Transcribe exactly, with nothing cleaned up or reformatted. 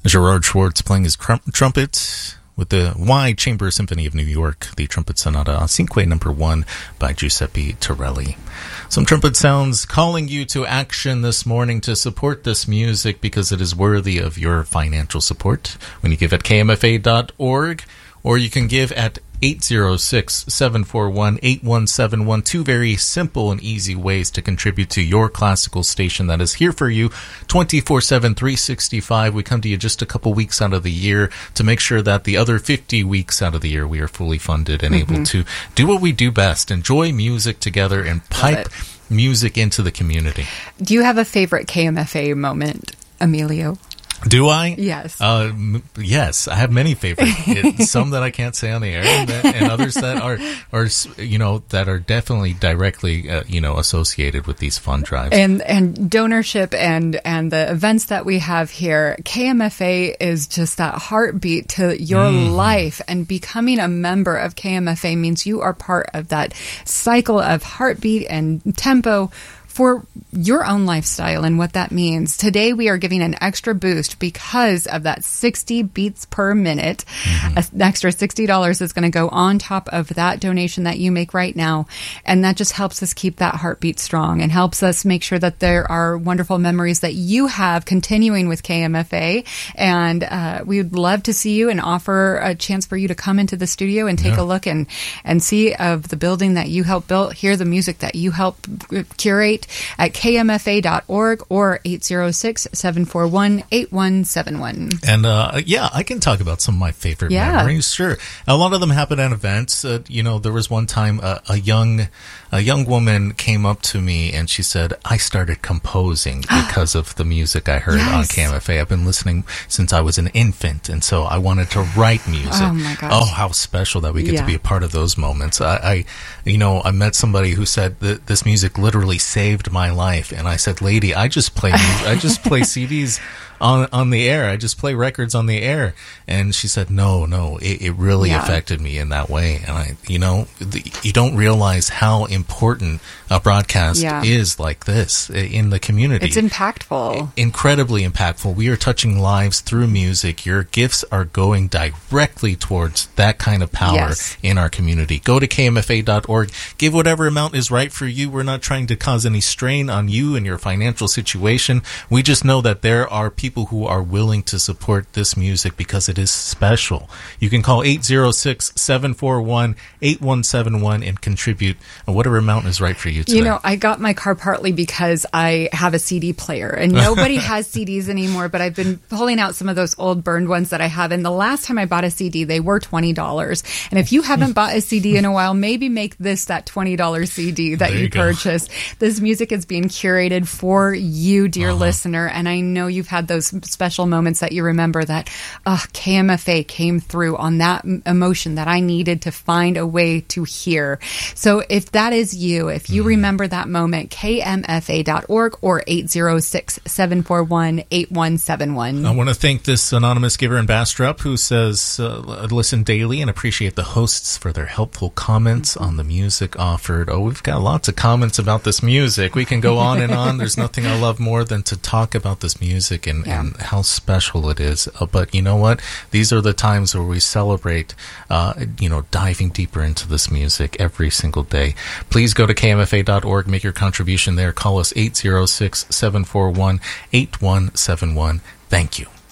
Gerard Schwartz playing his crum- trumpet with the Y Chamber Symphony of New York, the Trumpet Sonata Cinque Number One by Giuseppe Torelli. Some trumpet sounds calling you to action this morning to support this music because it is worthy of your financial support. When you give at K M F A dot org, or you can give at eight zero six, seven four one, eight one seven one. Two very simple and easy ways to contribute to your classical station that is here for you twenty-four seven, three sixty-five. We come to you just a couple weeks out of the year to make sure that the other fifty weeks out of the year we are fully funded and mm-hmm. able to do what we do best, enjoy music together and pipe music into the community. Do you have a favorite K M F A moment, Emilio? Do I? Yes. Uh, m- yes, I have many favorites. It, some that I can't say on the air, and, that, and others that are, are, you know, that are definitely directly, uh, you know, associated with these fund drives. And and donorship and and the events that we have here, K M F A is just that heartbeat to your mm. life. And becoming a member of K M F A means you are part of that cycle of heartbeat and tempo for your own lifestyle and what that means. Today, we are giving an extra boost because of that sixty beats per minute. Mm-hmm. An extra sixty dollars is going to go on top of that donation that you make right now. And that just helps us keep that heartbeat strong and helps us make sure that there are wonderful memories that you have continuing with K M F A. And uh, we would love to see you and offer a chance for you to come into the studio and take yeah. a look and, and see of the building that you helped build, hear the music that you helped curate at K M F A dot org or eight zero six, seven four one, eight one seven one. And uh, yeah, I can talk about some of my favorite yeah. memories. Sure. A lot of them happen at events. Uh, you know, there was one time uh, a young a young woman came up to me and she said, I started composing because of the music I heard yes. on K M F A. I've been listening since I was an infant, and so I wanted to write music. Oh, my gosh. Oh, how special that we get yeah. to be a part of those moments. I, I you know, I met somebody who said that this music literally saved my life, and I said, lady, I just play I just play C Ds on on the air. I just play records on the air. And she said, no, no, it, it really yeah. affected me in that way. And I, you know, the, you don't realize how important a broadcast yeah. is like this in the community. It's impactful. Incredibly impactful. We are touching lives through music. Your gifts are going directly towards that kind of power yes. in our community. Go to K M F A dot org. Give whatever amount is right for you. We're not trying to cause any strain on you and your financial situation. We just know that there are people who are willing to support this music because it is special. You can call eight zero six, seven four one, eight one seven one and contribute whatever amount is right for you today. You know, I got my car partly because I have a C D player, and nobody has C Ds anymore, but I've been pulling out some of those old burned ones that I have, and the last time I bought a C D, they were twenty dollars. And if you haven't bought a C D in a while, maybe make this that twenty dollars C D that there you, you purchase. This music is being curated for you, dear uh-huh. listener, and I know you've had those special moments that you remember that uh, K M F A came through on that m- emotion that I needed to find a way to hear. So if that is you, if you mm. remember that moment, K M F A dot org or eight zero six, seven four one, eight one seven one. I want to thank this anonymous giver in Bastrop who says, uh, listen daily and appreciate the hosts for their helpful comments mm-hmm. on the music offered. Oh, we've got lots of comments about this music. We can go on and on. There's nothing I love more than to talk about this music and, yeah. and how special it is. Uh, but you know what? These are the times where we celebrate, uh, you know, diving deeper into this music every single day. Please go to K M F A dot org, make your contribution there. Call us eight zero six, seven four one, eight one seven one. Thank you.